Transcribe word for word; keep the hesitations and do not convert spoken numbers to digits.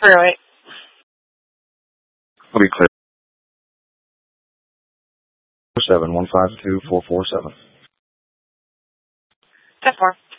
three oh eight. I'll be clear. seven one five two four four seven. ten four.